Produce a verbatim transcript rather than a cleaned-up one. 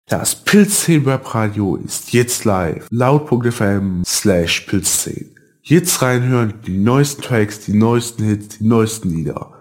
Das Pilzzehn Webradio ist jetzt live. Laut.fm slash Pilzzehn. Jetzt reinhören, die neuesten Tracks, die neuesten Hits, die neuesten Lieder.